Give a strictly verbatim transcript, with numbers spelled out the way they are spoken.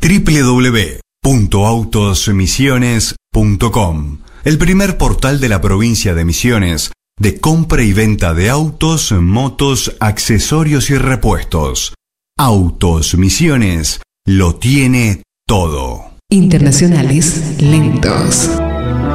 doble u doble u doble u punto autos misiones punto com, el primer portal de la provincia de Misiones de compra y venta de autos, motos, accesorios y repuestos. Autos Misiones lo tiene todo. Internacionales lentos.